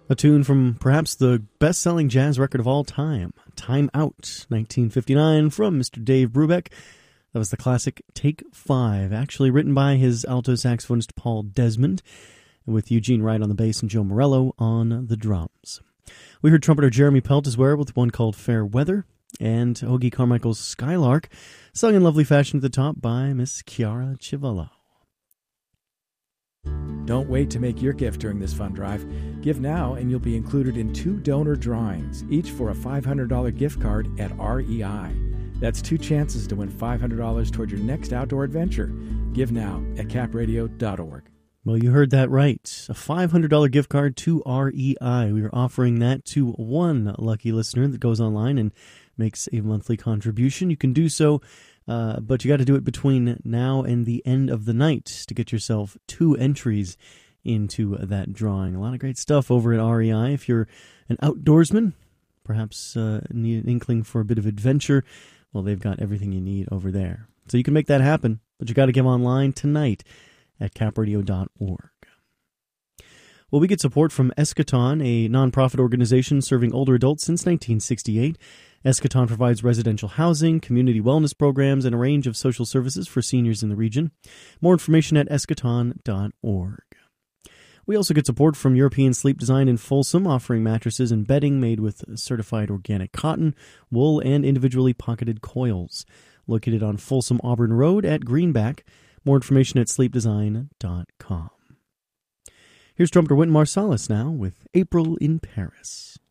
A tune from perhaps the best-selling jazz record of all time, Time Out, 1959, from Mr. Dave Brubeck. That was the classic Take 5, actually written by his alto saxophonist Paul Desmond, with Eugene Wright on the bass and Joe Morello on the drums. We heard trumpeter Jeremy Peltesware with one called Fair Weather, and Hoagy Carmichael's Skylark, sung in lovely fashion at the top by Miss Chiara Civello. Don't wait to make your gift during this fund drive. Give now and you'll be included in 2 donor drawings, each for a $500 gift card at REI. That's 2 chances to win $500 toward your next outdoor adventure. Give now at capradio.org. Well, you heard that right. A $500 gift card to REI. We are offering that to one lucky listener that goes online and makes a monthly contribution. You can do so, but you got to do it between now and the end of the night to get yourself 2 entries into that drawing. A lot of great stuff over at REI. If you're an outdoorsman, perhaps need an inkling for a bit of adventure, well, they've got everything you need over there. So you can make that happen, but you got to give online tonight at capradio.org. Well, we get support from Eschaton, a nonprofit organization serving older adults since 1968. Eschaton provides residential housing, community wellness programs, and a range of social services for seniors in the region. More information at eschaton.org. We also get support from European Sleep Design in Folsom, offering mattresses and bedding made with certified organic cotton, wool, and individually pocketed coils. Located on Folsom Auburn Road at Greenback. More information at sleepdesign.com. Here's trumpeter Wynton Marsalis now with April in Paris.